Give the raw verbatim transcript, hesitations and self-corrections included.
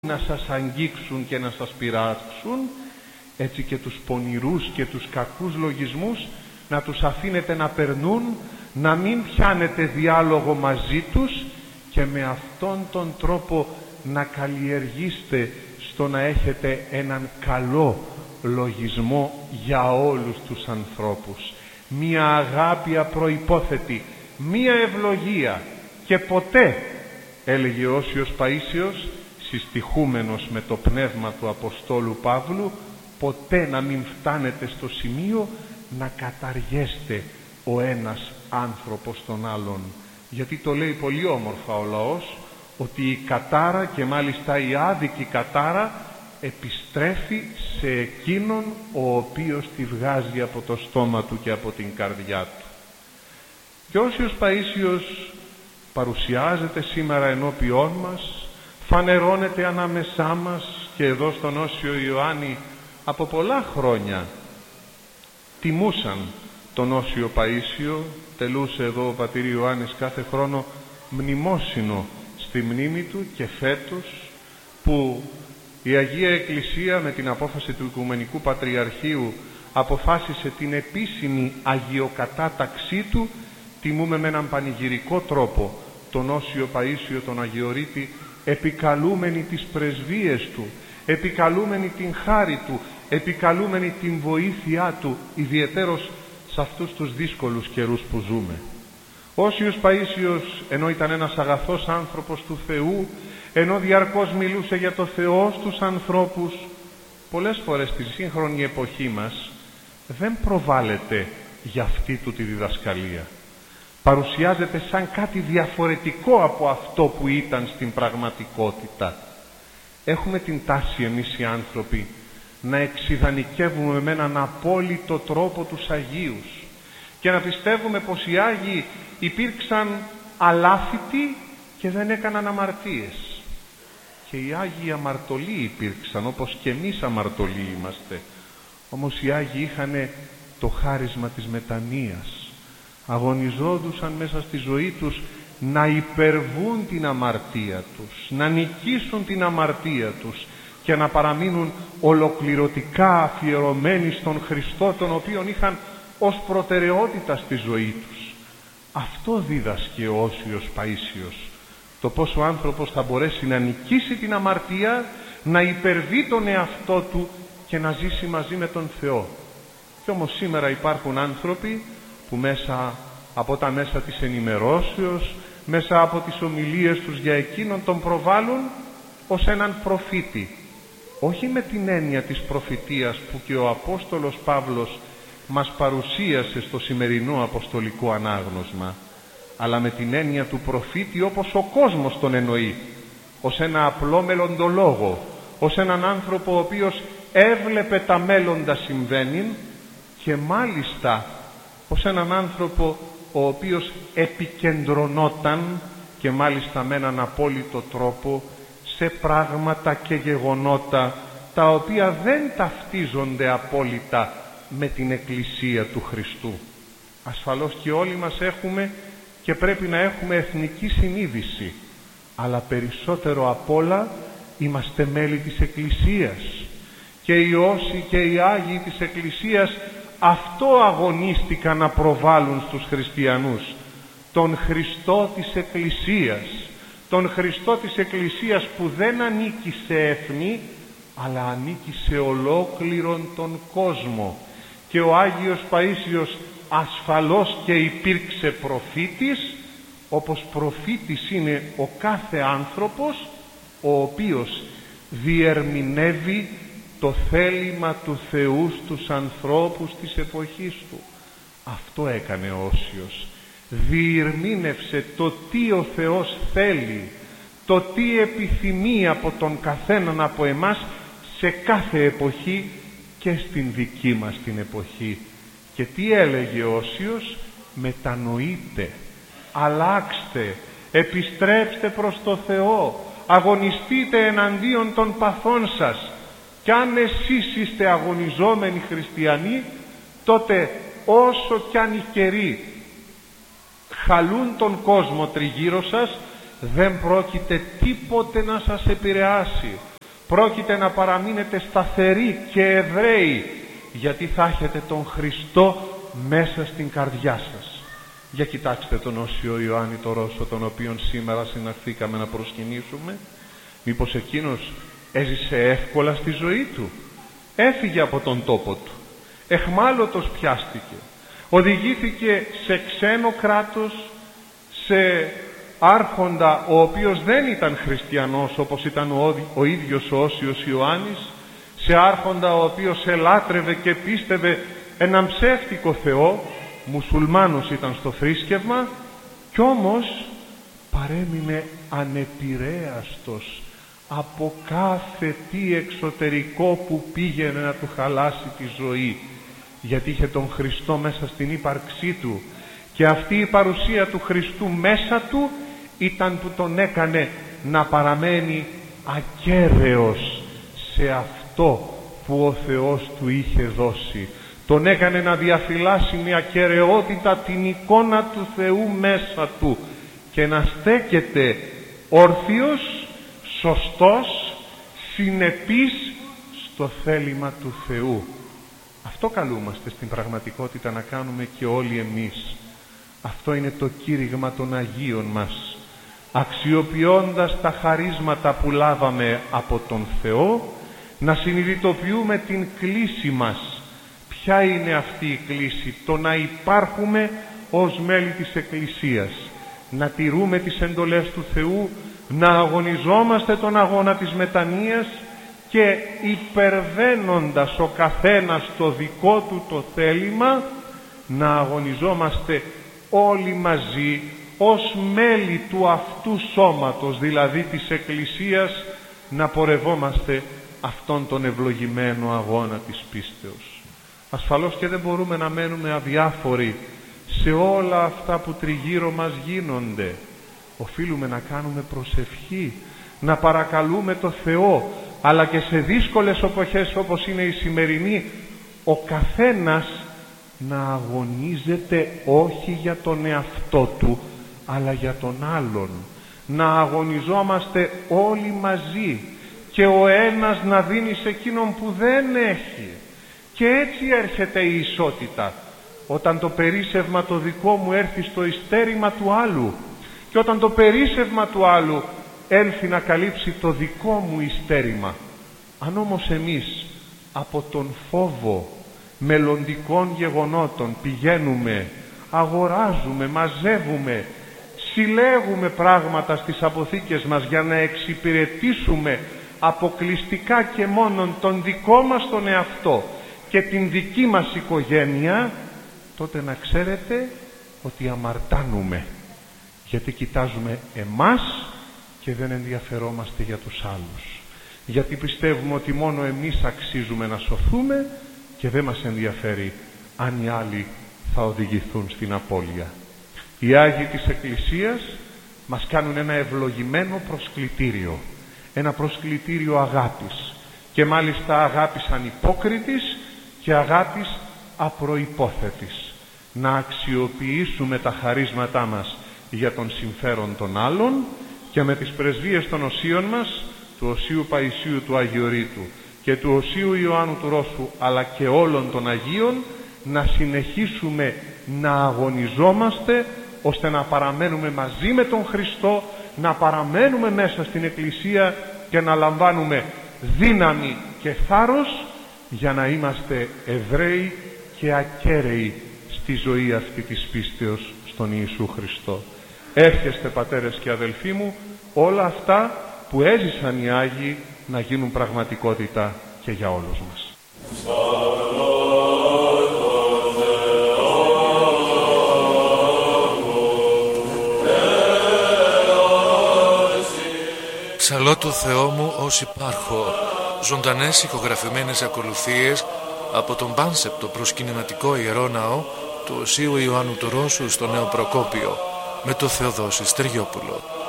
να σας αγγίξουν και να σας πειράξουν, έτσι και τους πονηρούς και τους κακούς λογισμούς να τους αφήνετε να περνούν, να μην πιάνετε διάλογο μαζί τους και με αυτόν τον τρόπο να καλλιεργήσετε στο να έχετε έναν καλό λογισμό για όλους τους ανθρώπους. Μία αγάπη απροϋπόθετη, μία ευλογία και ποτέ, έλεγε ο Όσιος Παΐσιος, συστοιχούμενος με το πνεύμα του Αποστόλου Παύλου, ποτέ να μην φτάνετε στο σημείο να καταργέστε ο ένας άνθρωπος τον άλλον. Γιατί το λέει πολύ όμορφα ο λαός, ότι η κατάρα, και μάλιστα η άδικη κατάρα, επιστρέφει σε εκείνον ο οποίος τη βγάζει από το στόμα του και από την καρδιά του. Και ο Όσιος Παΐσιος παρουσιάζεται σήμερα ενώπιόν μας, φανερώνεται ανάμεσά μας, και εδώ στον Όσιο Ιωάννη από πολλά χρόνια τιμούσαν τον Όσιο Παΐσιο. Τελούσε εδώ ο πατήρ Ιωάννης κάθε χρόνο μνημόσυνο στη μνήμη του, και φέτος που η Αγία Εκκλησία με την απόφαση του Οικουμενικού Πατριαρχείου αποφάσισε την επίσημη αγιοκατάταξή του, τιμούμε με έναν πανηγυρικό τρόπο τον Όσιο Παΐσιο τον Αγιορείτη, επικαλούμενοι τις πρεσβείες του, επικαλούμενοι την χάρη του, επικαλούμενοι την βοήθειά του, ιδιαιτέρως σε αυτούς τους δύσκολους καιρούς που ζούμε. Ο Όσιος Παΐσιος, ενώ ήταν ένας αγαθός άνθρωπος του Θεού, ενώ διαρκώς μιλούσε για το Θεό στους ανθρώπους, πολλές φορές στη σύγχρονη εποχή μας δεν προβάλλεται για αυτή του τη διδασκαλία. Παρουσιάζεται σαν κάτι διαφορετικό από αυτό που ήταν στην πραγματικότητα. Έχουμε την τάση εμείς οι άνθρωποι να εξιδανικεύουμε με έναν απόλυτο τρόπο τους Αγίους και να πιστεύουμε πως οι Άγιοι υπήρξαν αλάθητοι και δεν έκαναν αμαρτίες. Και οι Άγιοι αμαρτωλοί υπήρξαν, όπως και εμείς αμαρτωλοί είμαστε. Όμως οι Άγιοι είχαν το χάρισμα της μετανοίας. Αγωνιζόντουσαν μέσα στη ζωή τους να υπερβούν την αμαρτία τους, να νικήσουν την αμαρτία τους και να παραμείνουν ολοκληρωτικά αφιερωμένοι στον Χριστό, τον οποίον είχαν ως προτεραιότητα στη ζωή τους. Αυτό δίδασκε ο Όσιος Παΐσιος, το πώς ο άνθρωπος θα μπορέσει να νικήσει την αμαρτία, να υπερβεί τον εαυτό του και να ζήσει μαζί με τον Θεό. Και όμως σήμερα υπάρχουν άνθρωποι που μέσα από τα μέσα της ενημερώσεως, μέσα από τις ομιλίες τους για εκείνον, τον προβάλλουν ως έναν προφήτη. Όχι με την έννοια της προφητείας που και ο Απόστολος Παύλος μας παρουσίασε στο σημερινό αποστολικό ανάγνωσμα, αλλά με την έννοια του προφήτη όπως ο κόσμος τον εννοεί, ως ένα απλό μελλοντολόγο, ως έναν άνθρωπο ο οποίος έβλεπε τα μέλλοντα συμβαίνειν, και μάλιστα ως έναν άνθρωπο ο οποίος επικεντρωνόταν, και μάλιστα με έναν απόλυτο τρόπο, σε πράγματα και γεγονότα τα οποία δεν ταυτίζονται απόλυτα με την Εκκλησία του Χριστού. Ασφαλώς και όλοι μας έχουμε και πρέπει να έχουμε εθνική συνείδηση, αλλά περισσότερο απ' όλα είμαστε μέλη της Εκκλησίας, και οι όσοι και οι Άγιοι της Εκκλησίας αυτό αγωνίστηκαν να προβάλλουν στους χριστιανούς, τον Χριστό της Εκκλησίας, τον Χριστό της Εκκλησίας που δεν ανήκει σε έθνη, αλλά ανήκει σε ολόκληρον τον κόσμο. Και ο Άγιος Παΐσιος ασφαλώς και υπήρξε προφήτης, όπως προφήτης είναι ο κάθε άνθρωπος ο οποίος διερμηνεύει το θέλημα του Θεού στους ανθρώπους της εποχής του. Αυτό έκανε ο Όσιος. Διερμήνευσε το τι ο Θεός θέλει, το τι επιθυμεί από τον καθέναν από εμάς σε κάθε εποχή και στην δική μας την εποχή. Και τι έλεγε ο Όσιος? Μετανοείτε, αλλάξτε, επιστρέψτε προς το Θεό, αγωνιστείτε εναντίον των παθών σας. Κι αν εσείς είστε αγωνιζόμενοι χριστιανοί, τότε όσο κι αν οι καιροί χαλούν τον κόσμο τριγύρω σας, δεν πρόκειται τίποτε να σας επηρεάσει. πρόκειται να παραμείνετε σταθεροί και Εβραίοι, γιατί θα έχετε τον Χριστό μέσα στην καρδιά σας. Για κοιτάξτε τον Όσιο Ιωάννη το Ρώσο, τον οποίον σήμερα συναρθήκαμε να προσκυνήσουμε. Μήπως εκείνος έζησε εύκολα στη ζωή του? Έφυγε από τον τόπο του, εχμάλωτος πιάστηκε, οδηγήθηκε σε ξένο κράτος, σε άρχοντα ο οποίος δεν ήταν χριστιανός όπως ήταν ο, ο ίδιος ο Όσιος Ιωάννης, σε άρχοντα ο οποίος ελάτρευε και πίστευε έναν ψεύτικο Θεό, μουσουλμάνος ήταν στο θρήσκευμα, κι όμως παρέμεινε ανεπηρέαστος από κάθε τι εξωτερικό που πήγαινε να του χαλάσει τη ζωή, γιατί είχε τον Χριστό μέσα στην ύπαρξή του, και αυτή η παρουσία του Χριστού μέσα του ήταν που τον έκανε να παραμένει ακέραιος σε αυτό που ο Θεός του είχε δώσει. Τον έκανε να διαφυλάσει με ακεραιότητα την εικόνα του Θεού μέσα του και να στέκεται όρθιος, σωστός, συνεπής στο θέλημα του Θεού. Αυτό καλούμαστε στην πραγματικότητα να κάνουμε και όλοι εμείς. Αυτό είναι το κήρυγμα των Αγίων μας. Αξιοποιώντας τα χαρίσματα που λάβαμε από τον Θεό, να συνειδητοποιούμε την κλίση μας. Ποια είναι αυτή η κλίση? Το να υπάρχουμε ως μέλη της Εκκλησίας, να τηρούμε τις εντολές του Θεού, να αγωνιζόμαστε τον αγώνα της μετανοίας και υπερβαίνοντας ο καθένας το δικό του το θέλημα, να αγωνιζόμαστε όλοι μαζί ως μέλη του αυτού σώματος, δηλαδή της Εκκλησίας, να πορευόμαστε αυτόν τον ευλογημένο αγώνα της πίστεως. Ασφαλώς και δεν μπορούμε να μένουμε αδιάφοροι σε όλα αυτά που τριγύρω μας γίνονται. Οφείλουμε να κάνουμε προσευχή, να παρακαλούμε το Θεό, αλλά και σε δύσκολες εποχές όπως είναι η σημερινή, ο καθένας να αγωνίζεται όχι για τον εαυτό του, αλλά για τον άλλον. Να αγωνιζόμαστε όλοι μαζί και ο ένας να δίνει σε εκείνον που δεν έχει. Και έτσι έρχεται η ισότητα. Όταν το περίσσευμα το δικό μου έρθει στο ειστέρημα του άλλου, και όταν το περίσσευμα του άλλου έλθει να καλύψει το δικό μου ειστέρημα. Αν όμως εμείς από τον φόβο μελλοντικών γεγονότων πηγαίνουμε, αγοράζουμε, μαζεύουμε, συλλέγουμε πράγματα στις αποθήκες μας για να εξυπηρετήσουμε αποκλειστικά και μόνον τον δικό μας τον εαυτό και την δική μας οικογένεια, τότε να ξέρετε ότι αμαρτάνουμε, γιατί κοιτάζουμε εμάς και δεν ενδιαφερόμαστε για τους άλλους, γιατί πιστεύουμε ότι μόνο εμείς αξίζουμε να σωθούμε και δεν μας ενδιαφέρει αν οι άλλοι θα οδηγηθούν στην απώλεια. Οι Άγιοι της Εκκλησίας μας κάνουν ένα ευλογημένο προσκλητήριο, ένα προσκλητήριο αγάπης, και μάλιστα αγάπης ανυπόκριτης και αγάπης απροϋπόθετης. Να αξιοποιήσουμε τα χαρίσματά μας για τον συμφέρον των άλλων και με τις πρεσβείες των οσίων μας, του Οσίου Παϊσίου του Αγιορείτου και του Οσίου Ιωάννου του Ρώσου, αλλά και όλων των Αγίων, να συνεχίσουμε να αγωνιζόμαστε ώστε να παραμένουμε μαζί με τον Χριστό, να παραμένουμε μέσα στην Εκκλησία και να λαμβάνουμε δύναμη και θάρρος για να είμαστε Εβραίοι και ακέραιοι στη ζωή αυτή της πίστεως στον Ιησού Χριστό. Εύχεστε, πατέρες και αδελφοί μου, όλα αυτά που έζησαν οι Άγιοι να γίνουν πραγματικότητα και για όλους μας. Ψαλώ το Θεό μου ως υπάρχω. Ζωντανές ηχογραφημένες ακολουθίες από τον πάνσεπτο προσκυνηματικό ιερό ναό του Οσίου Ιωάννου του Ρώσου στο Νέο Προκόπιο, με το Θεοδόση Στεριόπουλο.